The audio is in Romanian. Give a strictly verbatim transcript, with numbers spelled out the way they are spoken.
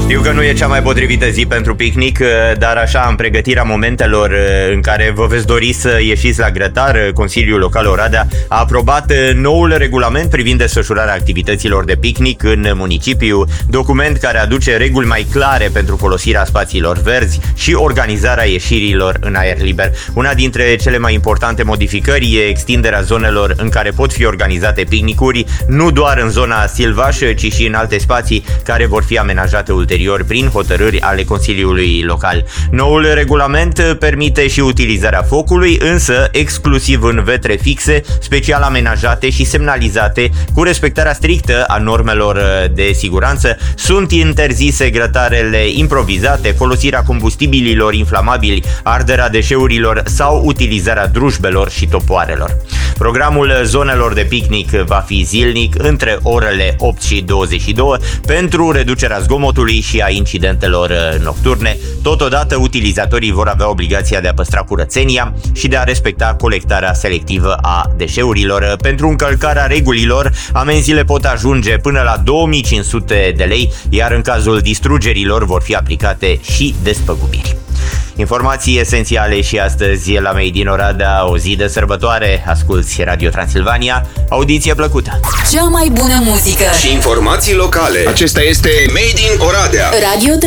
Știu că nu e cea mai potrivită zi pentru picnic, dar așa, în pregătirea momentelor în care vă veți dori să ieșiți la grătar, Consiliul Local Oradea a aprobat noul regulament privind desfășurarea activităților de picnic în municipiu, document care aduce reguli mai clare pentru folosirea spațiilor verzi și organizarea ieșirilor în aer liber. Una dintre cele mai importante modificări e extinderea zonelor în care pot fi organizate picnicuri, nu doar în zona silvașă, ci și în alte spații care vor fi amenajate ulterior prin hotărâri ale Consiliului Local. Noul regulament permite și utilizarea focului, însă exclusiv în vetre fixe, special amenajate și semnalizate cu respectarea strictă a normelor de siguranță. Sunt interzise grătarele improvizate, folosirea combustibililor inflamabili, arderea deșeurilor sau utilizarea drujbelor și topoarelor. Programul zonelor de picnic va fi zilnic între orele opt și douăzeci și două pentru reducerea zgomotului și a incidentelor nocturne. Totodată, utilizatorii vor avea obligația de a păstra curățenia și de a respecta colectarea selectivă a deșeurilor. Pentru încălcarea regulilor, amenziile pot ajunge până la două mii cinci sute de lei, iar în cazul distrugerilor vor fi aplicate și despăgubiri. Informații esențiale și astăzi la Made in Oradea, o zi de sărbătoare. Asculți Radio Transilvania, audiție plăcută! Cea mai bună muzică și informații locale. Acesta este Made in Oradea. Radio